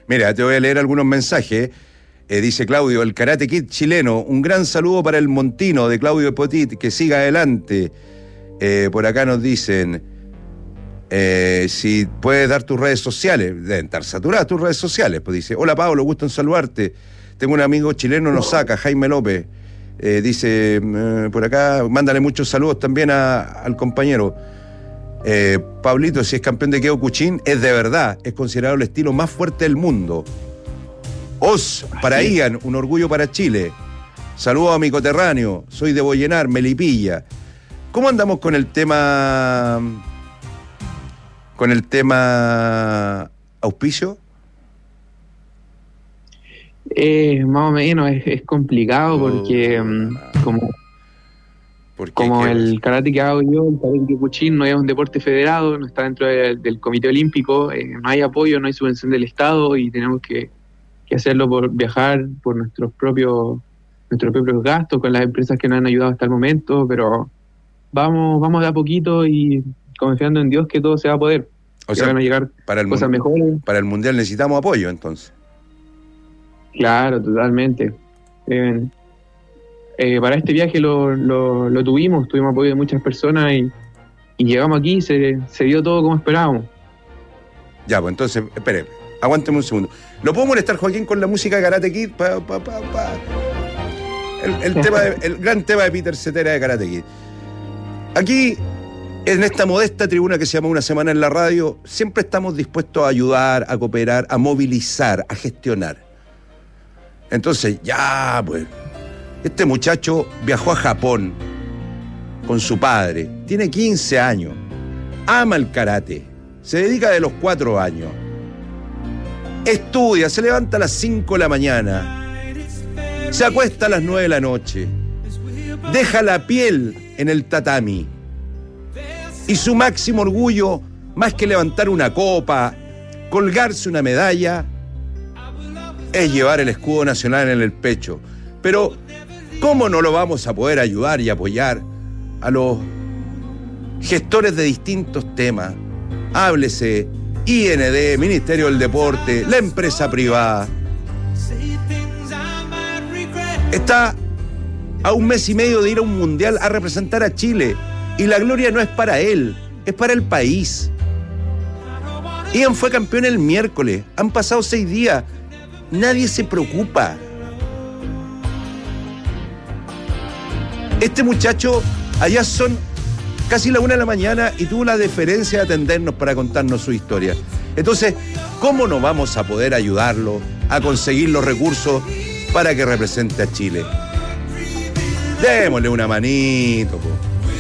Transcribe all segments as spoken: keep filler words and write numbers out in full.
Mira, te voy a leer algunos mensajes. Eh, dice Claudio, el Karate Kid chileno. Un gran saludo para el Montino de Claudio Petit, que siga adelante. Eh, por acá nos dicen, eh, si puedes dar tus redes sociales. Deben estar saturadas tus redes sociales. Pues dice, hola Pablo, gusto en saludarte. Tengo un amigo chileno en Osaka, Jaime López. Eh, dice, eh, por acá, mándale muchos saludos también a, al compañero. Eh, Pablito, si es campeón de Kyokushin, es de verdad, es considerado el estilo más fuerte del mundo. Os, para Ian, un orgullo para Chile. Saludos a mi coterráneo, soy de Boyenar, Melipilla. ¿Cómo andamos con el tema, con el tema auspicio? Eh, más o menos, es, es complicado porque oh, um, como, ¿por como el karate que hago yo, el karate Kyokushin no es un deporte federado, no está dentro de, del Comité Olímpico, eh, no hay apoyo, no hay subvención del Estado y tenemos que, que hacerlo por viajar, por nuestros propios nuestros propios gastos, con las empresas que nos han ayudado hasta el momento, pero vamos vamos de a poquito y confiando en Dios que todo se va a poder. O sea, van a llegar para el cosas mundial, mejores. Para el Mundial necesitamos apoyo, entonces. Claro, totalmente. Eh, eh, para este viaje lo, lo, lo tuvimos, tuvimos apoyo de muchas personas y, y llegamos aquí y se, se dio todo como esperábamos. Ya, pues entonces, espere, aguánteme un segundo. ¿Lo puedo molestar, Joaquín, con la música de Karate Kid? Pa, pa, pa, pa. El, el, tema de, el gran tema de Peter Cetera de Karate Kid. Aquí, en esta modesta tribuna que se llama Una Semana en la Radio, siempre estamos dispuestos a ayudar, a cooperar, a movilizar, a gestionar. Entonces, ya, pues, este muchacho viajó a Japón con su padre, tiene quince años, ama el karate, se dedica de los cuatro años, estudia, se levanta a las cinco de la mañana, se acuesta a las nueve de la noche, deja la piel en el tatami y su máximo orgullo, más que levantar una copa, colgarse una medalla, es llevar el escudo nacional en el pecho. Pero, ¿cómo no lo vamos a poder ayudar y apoyar a los gestores de distintos temas? Háblese I N D, Ministerio del Deporte, la empresa privada. Está a un mes y medio de ir a un mundial a representar a Chile. Y la gloria no es para él, es para el país. Ian fue campeón el miércoles. Han pasado seis días. Nadie se preocupa. Este muchacho, allá son casi la una de la mañana y tuvo la deferencia de atendernos para contarnos su historia. Entonces, ¿cómo no vamos a poder ayudarlo a conseguir los recursos para que represente a Chile? Démosle una manito, po.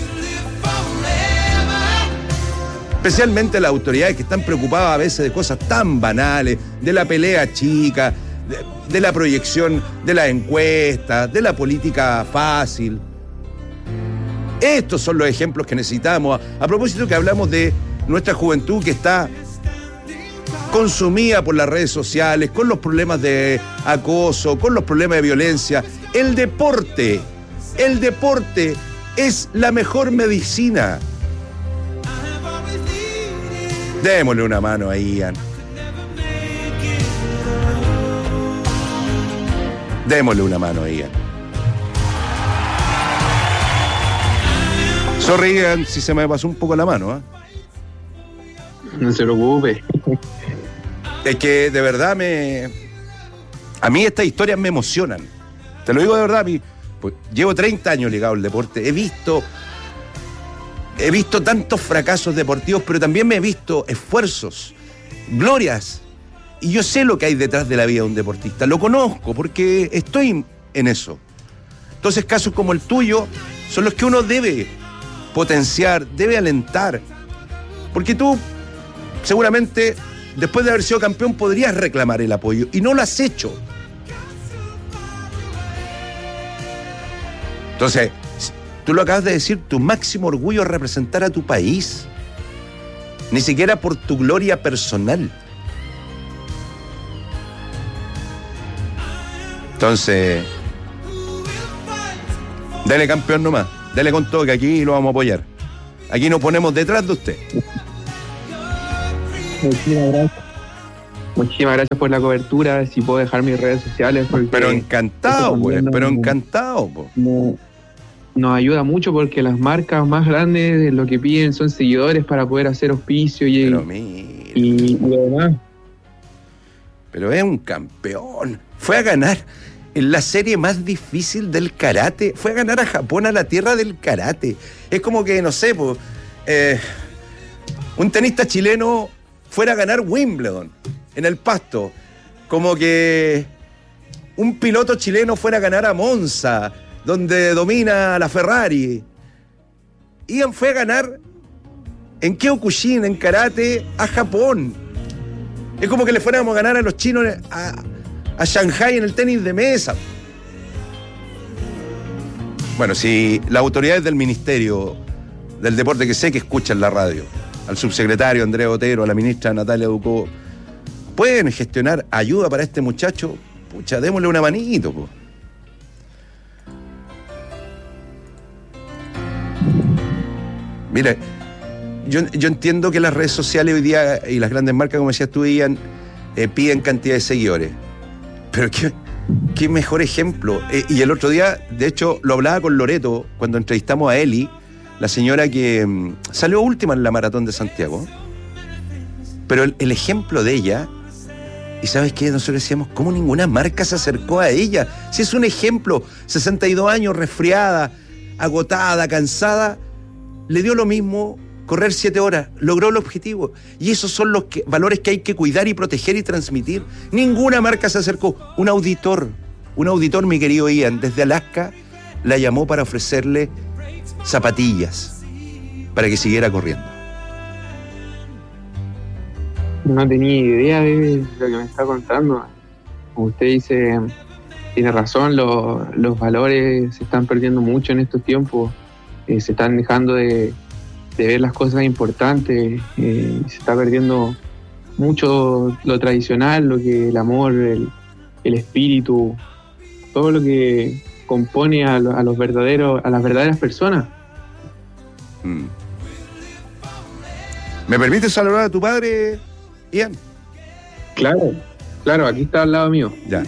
Especialmente las autoridades que están preocupadas a veces de cosas tan banales, de la pelea chica, de, de la proyección de las encuestas, de la política fácil. Estos son los ejemplos que necesitamos. A, a propósito que hablamos de nuestra juventud que está consumida por las redes sociales, con los problemas de acoso, con los problemas de violencia. El deporte, el deporte es la mejor medicina. Démosle una mano a Ian. Démosle una mano a Ian. Sorry, Ian, si se me pasó un poco la mano, ¿eh? No se preocupe. Es que de verdad me... A mí estas historias me emocionan. Te lo digo de verdad, a mí, pues, llevo treinta años ligado al deporte. He visto... He visto tantos fracasos deportivos, pero también me he visto esfuerzos, glorias. Y yo sé lo que hay detrás de la vida de un deportista. Lo conozco porque estoy en eso. Entonces, casos como el tuyo son los que uno debe potenciar, debe alentar. Porque tú, seguramente, después de haber sido campeón, podrías reclamar el apoyo. Y no lo has hecho. Entonces... Tú lo acabas de decir, tu máximo orgullo es representar a tu país. Ni siquiera por tu gloria personal. Entonces, dale campeón nomás. Dale con todo, que aquí lo vamos a apoyar. Aquí nos ponemos detrás de usted. Un abrazo. Muchísimas gracias por la cobertura. Si puedo dejar mis redes sociales. Pero encantado, pues, pero encantado. Pues. No, nos ayuda mucho porque las marcas más grandes lo que piden son seguidores para poder hacer auspicio y, pero y, y demás. Pero es un campeón. Fue a ganar en la serie más difícil del karate. Fue a ganar a Japón, a la tierra del karate. Es como que, no sé, pues, eh, un tenista chileno fuera a ganar Wimbledon en el Pasto. Como que un piloto chileno fuera a ganar a Monza, donde domina la Ferrari. Ian fue a ganar en Kyokushin, en karate, a Japón. Es como que le fuéramos a ganar a los chinos a, a Shanghai en el tenis de mesa. Bueno, si las autoridades del Ministerio del Deporte, que sé que escuchan la radio, al subsecretario Andrés Otero, a la ministra Natalia Ducó, pueden gestionar ayuda para este muchacho, pucha, démosle una manito, po. Mira, yo, yo entiendo que las redes sociales hoy día y las grandes marcas, como decías tú, Ian, eh, piden cantidad de seguidores. Pero qué, qué mejor ejemplo. Eh, y el otro día, de hecho, lo hablaba con Loreto cuando entrevistamos a Eli, la señora que um, salió última en la maratón de Santiago. Pero el, el ejemplo de ella, y ¿sabes qué? Nosotros decíamos, ¿cómo ninguna marca se acercó a ella? Si es un ejemplo, sesenta y dos años, resfriada, agotada, cansada, le dio lo mismo correr siete horas, logró el objetivo. Y esos son los que, valores que hay que cuidar y proteger y transmitir. Ninguna marca se acercó. Un auditor, un auditor, mi querido Ian, desde Alaska, la llamó para ofrecerle zapatillas para que siguiera corriendo. No tenía idea de lo que me está contando. Como usted dice, tiene razón, lo, los valores se están perdiendo mucho en estos tiempos. Eh, se están dejando de, de ver las cosas importantes, eh, se está perdiendo mucho lo tradicional, lo que el amor, el, el espíritu, todo lo que compone a, a los verdaderos, a las verdaderas personas. Mm. ¿Me permites saludar a tu padre, Ian? Claro, claro, aquí está al lado mío. Ya.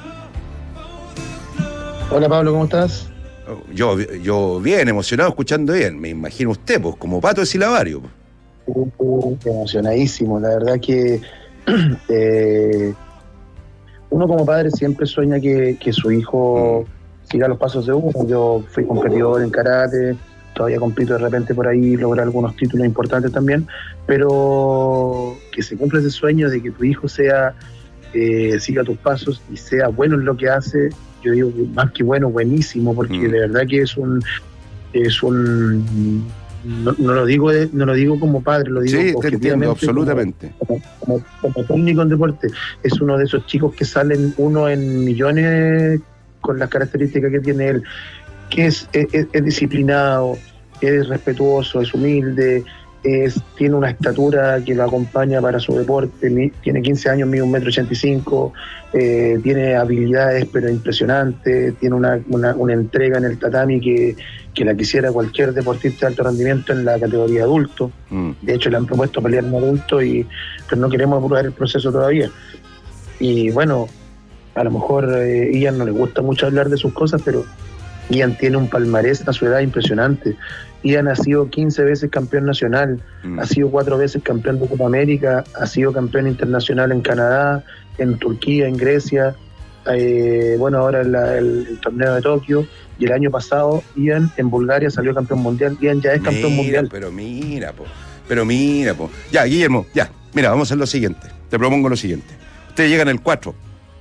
Hola Pablo, ¿cómo estás? Yo, yo bien emocionado escuchando bien, me imagino usted, pues, como pato de silabario. Uh, uh, emocionadísimo, la verdad que eh, uno como padre siempre sueña que, que su hijo mm. siga los pasos de uno. Yo fui competidor en karate, todavía compito de repente por ahí, logré algunos títulos importantes también, pero que se cumpla ese sueño de que tu hijo sea eh, siga tus pasos y sea bueno en lo que hace. Yo digo más que bueno, buenísimo, porque mm. de verdad que es un es un no, no lo digo de, no lo digo como padre, lo digo sí, te entiendo, absolutamente. Como, como, como técnico en deporte, es uno de esos chicos que salen uno en millones con las características que tiene él, que es, es, es disciplinado, es respetuoso, es humilde, es, tiene una estatura que lo acompaña para su deporte, tiene quince años, mide un metro ochenta y cinco, eh, tiene habilidades pero impresionantes, tiene una, una, una entrega en el tatami que, que la quisiera cualquier deportista de alto rendimiento en la categoría adulto. Mm. De hecho le han propuesto pelear en adulto, y, pero no queremos apurar el proceso todavía. Y bueno, a lo mejor eh, Ian no le gusta mucho hablar de sus cosas, pero Ian tiene un palmarés a su edad impresionante. Ian ha sido quince veces campeón nacional, mm. ha sido cuatro veces campeón de Copa América, ha sido campeón internacional en Canadá, en Turquía, en Grecia, eh, bueno, ahora en la, el, el torneo de Tokio, y el año pasado Ian en Bulgaria salió campeón mundial. Ian ya es mira, campeón mundial. Pero mira, po, pero mira, po. Ya, Guillermo, ya, mira, vamos a hacer lo siguiente. Te propongo lo siguiente. Ustedes llegan el cuatro.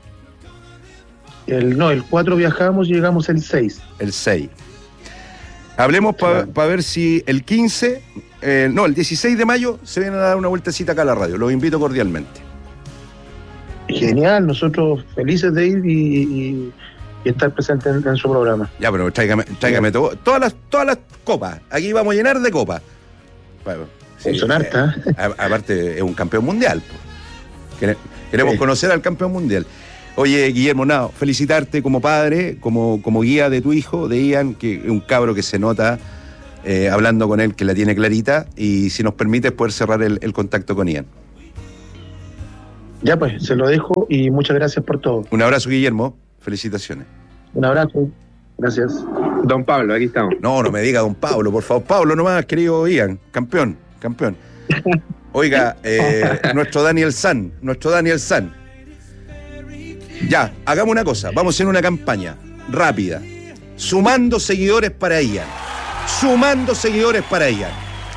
El, no, el cuatro viajamos y llegamos el seis. El seis. Hablemos para pa ver si el quince, eh, no, el dieciséis de mayo se vienen a dar una vueltecita acá a la radio. Los invito cordialmente. Genial, nosotros felices de ir y, y, y estar presentes en, en su programa. Ya, pero tráigame, tráigame todo, todas las todas las copas. Aquí vamos a llenar de copas. Sí, son hartas. Eh, aparte, es un campeón mundial. Queremos sí. conocer al campeón mundial. Oye, Guillermo, nada, felicitarte como padre, como, como guía de tu hijo, de Ian, que es un cabro que se nota eh, hablando con él, que la tiene clarita, y si nos permites poder cerrar el, el contacto con Ian. Ya pues, se lo dejo y muchas gracias por todo. Un abrazo, Guillermo. Felicitaciones. Un abrazo. Gracias. Don Pablo, aquí estamos. No, no me diga don Pablo, por favor. Pablo nomás, querido Ian. Campeón, campeón. Oiga, eh, nuestro Daniel San, nuestro Daniel San. Ya, hagamos una cosa. Vamos a hacer una campaña rápida. Sumando seguidores para Ian. Sumando seguidores para Ian.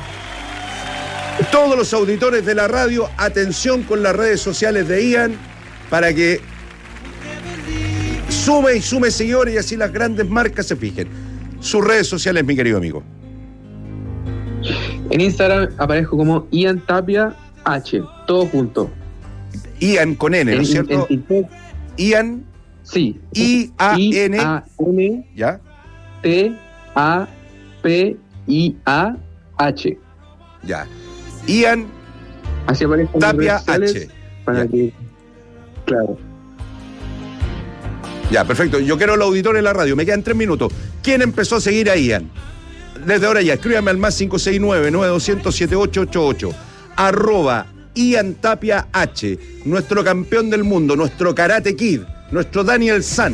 Todos los auditores de la radio, atención con las redes sociales de Ian para que sume y sume seguidores y así las grandes marcas se fijen. Sus redes sociales, mi querido amigo. En Instagram aparezco como Ian Tapia H, todo junto. Ian con N, ¿no es cierto? En TikTok. Ian. Sí. I A N. I A N. ¿Ya? T A P I A H. Ya. Ian. Así aparece Tapia H. Para ya. que. Claro. Ya, perfecto. Yo quiero el auditor en la radio. Me quedan tres minutos. ¿Quién empezó a seguir a Ian? Desde ahora ya, escríbame al más cinco seis nueve, nueve dos cero, siete ocho ocho ocho. Arroba Ian Tapia H, nuestro campeón del mundo, nuestro Karate Kid, nuestro Daniel San.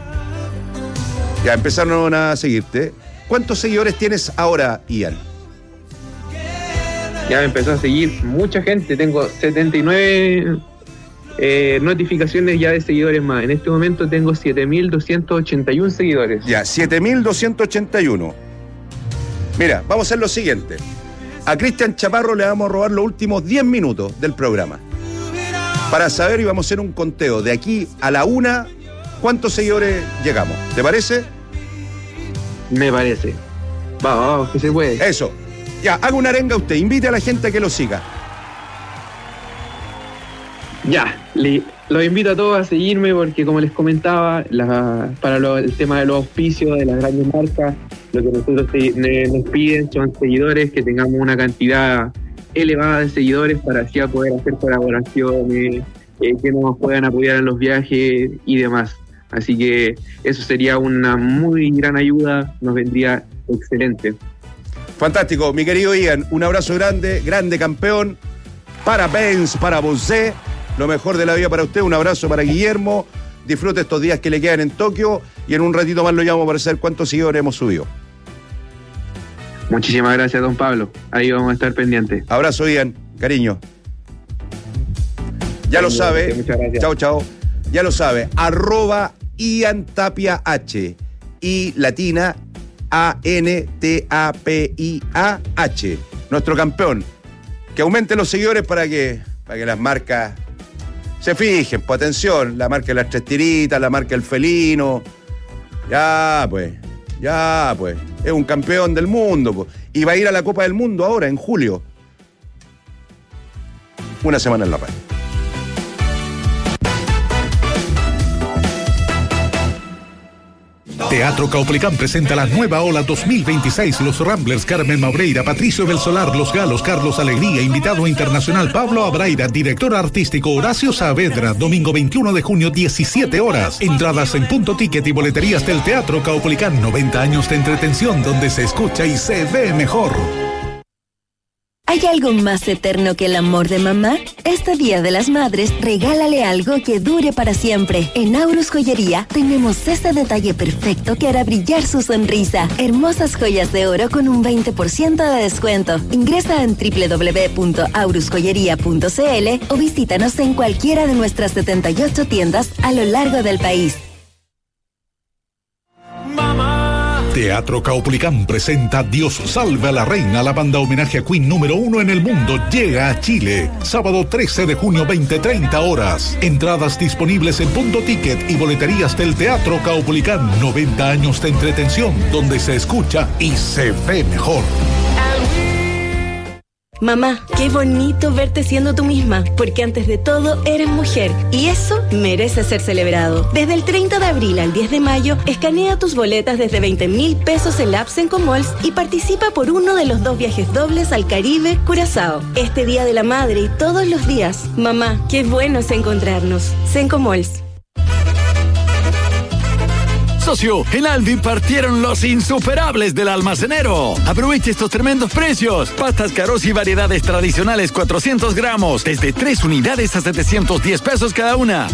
Ya empezaron a seguirte. ¿Cuántos seguidores tienes ahora, Ian? Ya me empezó a seguir mucha gente. Tengo setenta y nueve eh, notificaciones ya de seguidores más. En este momento tengo siete mil doscientos ochenta y uno seguidores. Ya, siete mil doscientos ochenta y uno. Mira, vamos a hacer lo siguiente. A Cristian Chaparro le vamos a robar los últimos diez minutos del programa. Para saber, y vamos a hacer un conteo de aquí a la una, ¿cuántos seguidores llegamos? ¿Te parece? Me parece. Vamos, vamos, que se puede. Eso. Ya, haga una arenga usted. Invite a la gente a que lo siga. Ya, le, los invito a todos a seguirme porque, como les comentaba, la, para lo, el tema de los auspicios de las grandes marcas, lo que nosotros te, ne, nos piden son seguidores, que tengamos una cantidad elevada de seguidores para así poder hacer colaboraciones, eh, que nos puedan apoyar en los viajes y demás. Así que eso sería una muy gran ayuda, nos vendría excelente. Fantástico, mi querido Ian, un abrazo grande, grande campeón. Parabéns para você. Lo mejor de la vida para usted, un abrazo para Guillermo. Disfrute estos días que le quedan en Tokio y en un ratito más lo llamo para saber cuántos seguidores hemos subido. Muchísimas gracias, don Pablo. Ahí vamos a estar pendientes. Abrazo, Ian. Cariño. Ya lo sabe. Muchas gracias. Chao, chao. Ya lo sabe. Arroba Ian Tapia H. Y latina A N T A P I A H. Nuestro campeón. Que aumente los seguidores para que, para que las marcas se fijen. Pues atención, la marca de las tres tiritas, la marca del felino. Ya, pues. Ya, pues. Es un campeón del mundo, pues. Y va a ir a la Copa del Mundo ahora, en julio. Una semana en la radio. Teatro Caupolicán presenta la nueva ola dos mil veintiséis. Los Ramblers, Carmen Maureira, Patricio del Solar, Los Galos, Carlos Alegría, invitado internacional Pablo Abraira, director artístico Horacio Saavedra, domingo veintiuno de junio, diecisiete horas. Entradas en Punto Ticket y boleterías del Teatro Caupolicán. noventa años de entretención donde se escucha y se ve mejor. ¿Hay algo más eterno que el amor de mamá? Este Día de las Madres, regálale algo que dure para siempre. En Aurus Joyería tenemos este detalle perfecto que hará brillar su sonrisa. Hermosas joyas de oro con un veinte por ciento de descuento. Ingresa en doble u doble u doble u punto aurus joyería punto c l o visítanos en cualquiera de nuestras setenta y ocho tiendas a lo largo del país. Teatro Caupolicán presenta Dios salve a la reina. La banda homenaje a Queen número uno en el mundo llega a Chile. Sábado trece de junio, veinte treinta horas. Entradas disponibles en Punto Ticket y boleterías del Teatro Caupolicán. noventa años de entretención donde se escucha y se ve mejor. Mamá, qué bonito verte siendo tú misma, porque antes de todo eres mujer y eso merece ser celebrado. Desde el treinta de abril al diez de mayo, escanea tus boletas desde veinte mil pesos en la app Sencomalls y participa por uno de los dos viajes dobles al Caribe, Curazao. Este Día de la Madre y todos los días. Mamá, qué bueno es encontrarnos. Sencomalls. Socio, en Aldi partieron los insuperables del almacenero. Aproveche estos tremendos precios. Pastas Carosi y variedades tradicionales cuatrocientos gramos, desde tres unidades a setecientos diez pesos cada una.